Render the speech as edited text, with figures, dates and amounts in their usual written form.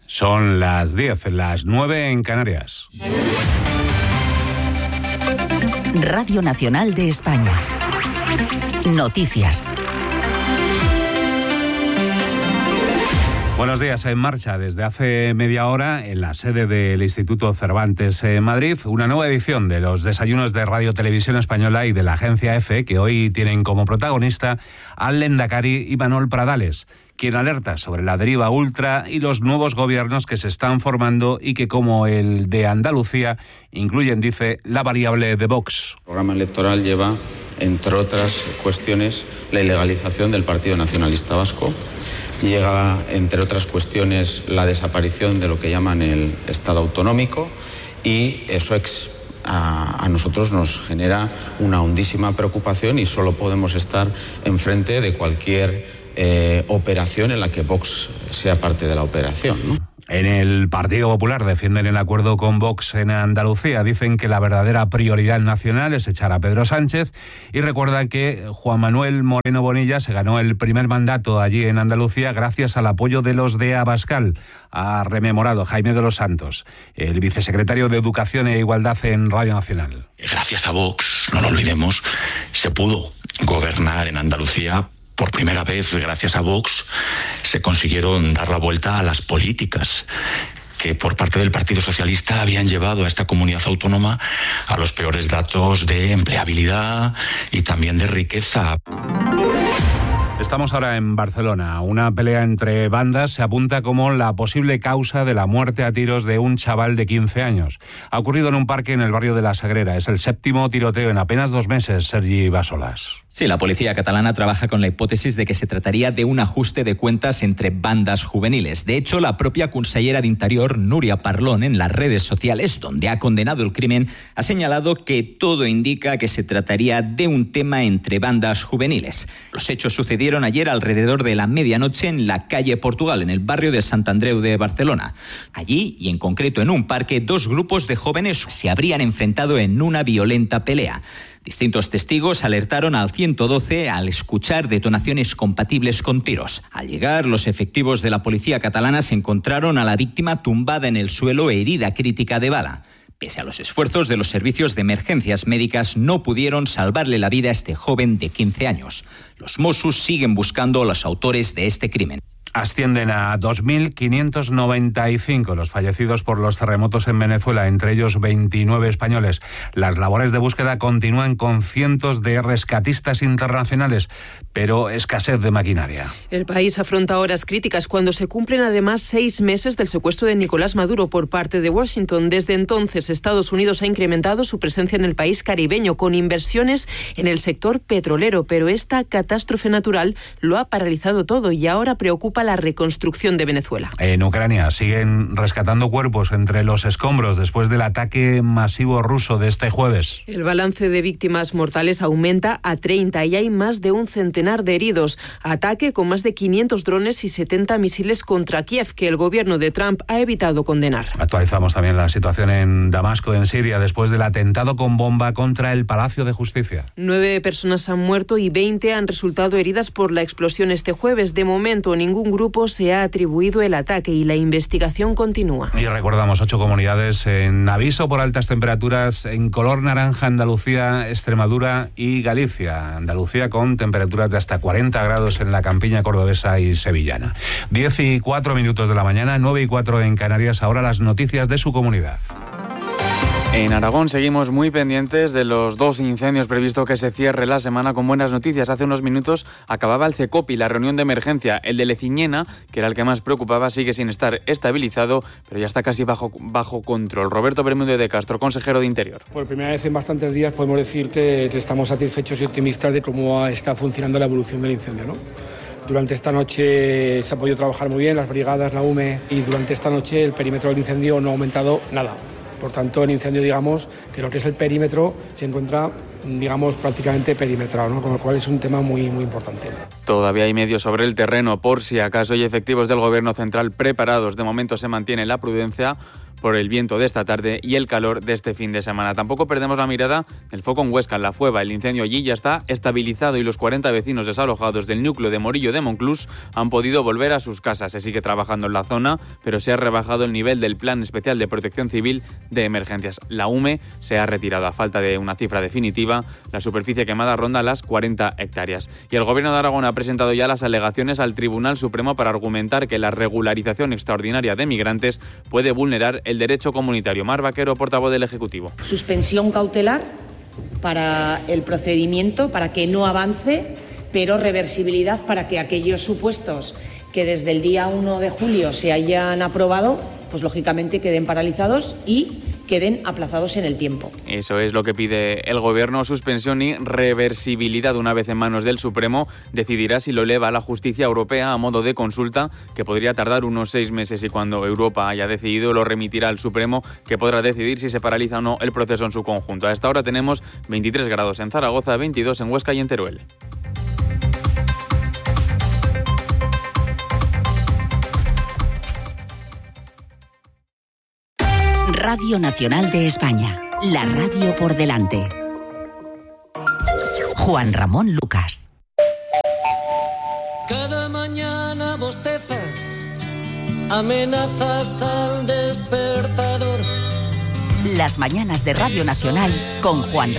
Son las 10, las 9 en Canarias. Radio Nacional de España. Noticias. Buenos días. En marcha desde hace media hora en la sede del Instituto Cervantes en Madrid, una nueva edición de los desayunos de Radio Televisión Española y de la agencia EFE, que hoy tienen como protagonista al lehendakari Imanol Pradales, quien alerta sobre la deriva ultra y los nuevos gobiernos que se están formando y que, como el de Andalucía, incluyen, dice, la variable de Vox. El programa electoral lleva, entre otras cuestiones, la ilegalización del Partido Nacionalista Vasco. Llega, entre otras cuestiones, la desaparición de lo que llaman el Estado autonómico, y eso a nosotros nos genera una hondísima preocupación, y solo podemos estar enfrente de cualquier operación en la que Vox sea parte de la operación, ¿no? En el Partido Popular defienden el acuerdo con Vox en Andalucía. Dicen que la verdadera prioridad nacional es echar a Pedro Sánchez, y recuerdan que Juan Manuel Moreno Bonilla se ganó el primer mandato allí en Andalucía gracias al apoyo de los de Abascal. Ha rememorado Jaime de los Santos, el vicesecretario de Educación e Igualdad en Radio Nacional. Gracias a Vox, no lo olvidemos, se pudo gobernar en Andalucía. Por primera vez, gracias a Vox, se consiguieron dar la vuelta a las políticas que por parte del Partido Socialista habían llevado a esta comunidad autónoma a los peores datos de empleabilidad y también de riqueza. Estamos ahora en Barcelona. Una pelea entre bandas se apunta como la posible causa de la muerte a tiros de un chaval de 15 años. Ha ocurrido en un parque en el barrio de La Sagrera. Es el séptimo tiroteo en apenas 2 meses, Sergi Bassolas. Sí, la policía catalana trabaja con la hipótesis de que se trataría de un ajuste de cuentas entre bandas juveniles. De hecho, la propia consellera de Interior, Núria Parlon, en las redes sociales, donde ha condenado el crimen, ha señalado que todo indica que se trataría de un tema entre bandas juveniles. Los hechos sucedieron ayer alrededor de la medianoche en la calle Portugal, en el barrio de Sant Andreu de Barcelona. Allí, y en concreto en un parque, 2 grupos de jóvenes se habrían enfrentado en una violenta pelea. Distintos testigos alertaron al 112 al escuchar detonaciones compatibles con tiros. Al llegar, los efectivos de la policía catalana se encontraron a la víctima tumbada en el suelo, herida crítica de bala. Pese a los esfuerzos de los servicios de emergencias médicas, no pudieron salvarle la vida a este joven de 15 años. Los Mossos siguen buscando a los autores de este crimen. Ascienden a 2.595 los fallecidos por los terremotos en Venezuela, entre ellos 29 españoles. Las labores de búsqueda continúan con cientos de rescatistas internacionales, pero escasez de maquinaria. El país afronta horas críticas cuando se cumplen además 6 meses del secuestro de Nicolás Maduro por parte de Washington. Desde entonces, Estados Unidos ha incrementado su presencia en el país caribeño con inversiones en el sector petrolero, pero esta catástrofe natural lo ha paralizado todo y ahora preocupa la reconstrucción de Venezuela. En Ucrania siguen rescatando cuerpos entre los escombros después del ataque masivo ruso de este jueves. El balance de víctimas mortales aumenta a 30 y hay más de un centenar de heridos. Ataque con más de 500 drones y 70 misiles contra Kiev, que el gobierno de Trump ha evitado condenar. Actualizamos también la situación en Damasco, en Siria, después del atentado con bomba contra el Palacio de Justicia. 9 personas han muerto y 20 han resultado heridas por la explosión este jueves. De momento, ningún grupo se ha atribuido el ataque y la investigación continúa. Y recordamos 8 comunidades en aviso por altas temperaturas en color naranja: Andalucía, Extremadura y Galicia. Andalucía con temperaturas de hasta 40 grados en la campiña cordobesa y sevillana. 10:04 de la mañana, 9:04 en Canarias. Ahora las noticias de su comunidad. En Aragón seguimos muy pendientes de los 2 incendios previstos que se cierre la semana con buenas noticias. Hace unos minutos acababa el CECOPI, la reunión de emergencia. El de Leciñena, que era el que más preocupaba, sigue sin estar estabilizado, pero ya está casi bajo control. Roberto Bermúdez de Castro, consejero de Interior. Por primera vez en bastantes días podemos decir que estamos satisfechos y optimistas de cómo está funcionando la evolución del incendio, ¿no? Durante esta noche se ha podido trabajar muy bien, las brigadas, la UME, y durante esta noche el perímetro del incendio no ha aumentado nada. Por tanto, el incendio, digamos, que lo que es el perímetro se encuentra, digamos, prácticamente perimetrado, ¿no? Con lo cual es un tema muy, muy importante. Todavía hay medios sobre el terreno, por si acaso, y efectivos del Gobierno central preparados. De momento se mantiene la prudencia por el viento de esta tarde y el calor de este fin de semana. Tampoco perdemos la mirada del foco en Huesca, en La Fueva. El incendio allí ya está estabilizado y los 40 vecinos desalojados del núcleo de Morillo de Monclús han podido volver a sus casas. Se sigue trabajando en la zona, pero se ha rebajado el nivel del Plan Especial de Protección Civil de Emergencias. La UME se ha retirado. A falta de una cifra definitiva, la superficie quemada ronda las 40 hectáreas. Y el Gobierno de Aragón ha presentado ya las alegaciones al Tribunal Supremo para argumentar que la regularización extraordinaria de migrantes puede vulnerar el derecho comunitario. Mar Vaquero, portavoz del Ejecutivo. Suspensión cautelar para el procedimiento, para que no avance, pero reversibilidad para que aquellos supuestos que desde el día 1 de julio se hayan aprobado, pues lógicamente queden paralizados y queden aplazados en el tiempo. Eso es lo que pide el Gobierno, suspensión y reversibilidad. Una vez en manos del Supremo, decidirá si lo eleva a la justicia europea a modo de consulta, que podría tardar unos 6 meses, y cuando Europa haya decidido lo remitirá al Supremo, que podrá decidir si se paraliza o no el proceso en su conjunto. A esta hora tenemos 23 grados en Zaragoza, 22 en Huesca y en Teruel. Radio Nacional de España, la radio por delante. Juan Ramón Lucas. Cada mañana bostezas, amenazas al despertador. Las mañanas de Radio Nacional con Juan